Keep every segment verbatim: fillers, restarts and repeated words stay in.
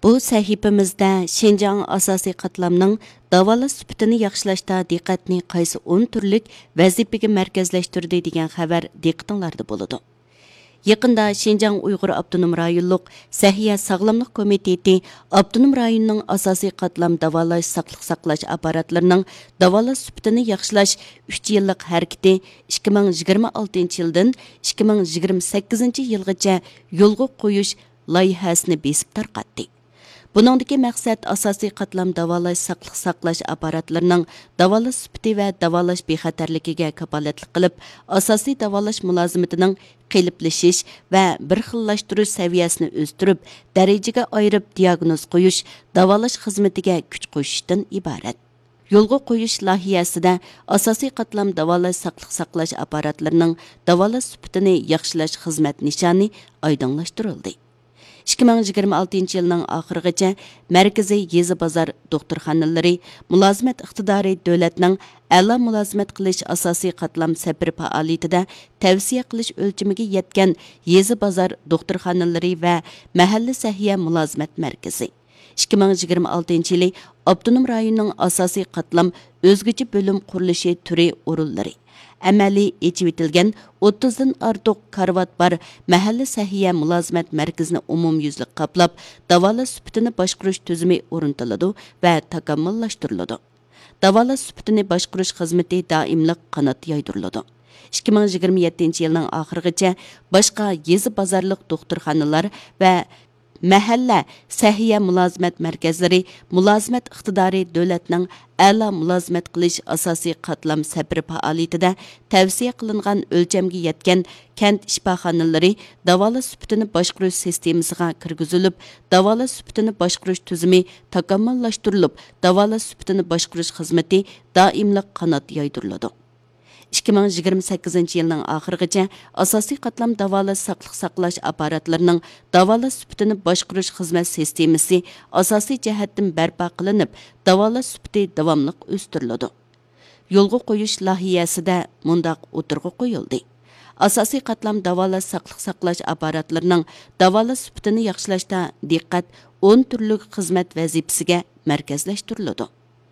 Bu sahifamizda Şinjan asosiy qatlamning davolash sifatini yaxshilashda diqqatni qaysi o'n turlik vazifaga markazlashtirdi degan xabar diqqatinglarda bo'ladi. Yaqında Şinjan Uyghur Abdunum rayonluq Sahiya Sağlamlıq Komiteti Abdunum rayonunun asosiy qatlam davolash saqliq saqlash apparatlarının davolash sifatini yaxshilash uch yillik harakati ikki ming yigirma oltinchi yildan ikki ming yigirma sakkizinchi yilgacha yo'lga qo'yish loyihasini besib tarqatdi. Buningdagi maqsad asosiy qatlam davolash saqliq saqlash apparatlarının davolash sifati va davolash bexatarligiga kapolatlik qilib, asosiy davolash mulozimatining qiliblashish va bir xillashtirish saviyasini o'stirib, darajaga ayirib diagnoz qo'yish, davolash xizmatiga kuch qo'shishdan iborat. Yo'lga qo'yish loyihasida asosiy qatlam davolash saqliq saqlash apparatlarının davolash sifatini yaxshilash xizmat nishoni oydinlashtirildi. ikki ming yigirma oltinchi yilning oxirigacha markaziy yezi bozor doktorxonalari mulozimat iqtidori davlatning a'lo mulozimat qilish asosiy qatlam safar faoliyatida tavsiya qilish o'lchamiga yetgan yezi bozor doktorxonalari va mahalla sahiya mulozimat markazi ikki ming yigirma oltinchi yili Abdunum rayonining asosiy qatlam o'zgacha bo'lim qurilishi turi o'rinlari amaliy echib etilgan o'ttizdan ortiq karvat bar mahalla sahiya mulozimat markazini umumyuzlik qaplab, davolash sifatini boshqarish tuzumi o'rnatiladi va takomillashtiriladi. Davolash sifatini boshqarish xizmati doimlik qanot yaydiriladi. ikki ming yigirma yettinchi yilning oxirigacha boshqa yezi bozorliq doktorxonalar va mahalla sahiya mulozimat markazlari mulozimat iqtidori davlatning a'lo mulozimat qilish asosiy qatlam safar faoliyatida tavsiya qilingan o'lchamga yetgan kent shifoxonalari davolash sifatini boshqarish sistemasiga kirgizilib, davolash sifatini boshqarish tuzumi takomillashtirilib, davolash sifatini boshqarish xizmati doimlik qanot yaydiriladi. ikki ming yigirma sakkizinchi yilning oxirigacha asosiy qatlam davolash saqliq saqlash apparatlarının davolash sifatini boshqarish xizmat sistemasi asosiy jihatdan barpo qilinib, davolash sifati davomli o'stiriladi. Yo'lga qo'yish loyihasida mundaq o'tirg'i qo'yildi. Asosiy qatlam davolash saqliq saqlash apparatlarının davolash sifatini yaxshilashda diqqat o'n turli xizmat vazifasiga markazlashtiriladi.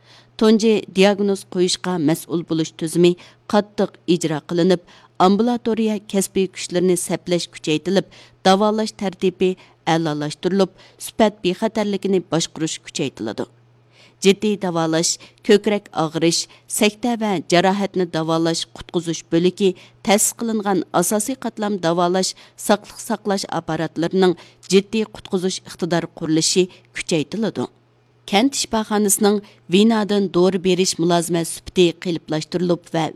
Tunji diagnoz qo'yishga mas'ul bo'lish tuzumi qattiq ijro qilinib, ambulatoriya kasbiy kuchlarini saplash kuchaytirilib, davolash tartibi a'lolashtirilib, sifat bexatarligini boshqarish kuchaytiriladi. Jiddiy davolash, ko'krak og'rish, sakta va jarohatni davolash qutqizish bo'ligi ta'sis qilingan asosiy qatlam davolash saqliq saqlash apparatlarining jiddiy qutqizish iqtidor qurilishi kuchaytiriladi. Kent shifoxonasining binodan dori berish mulozimat sifati qiliblaştirilib va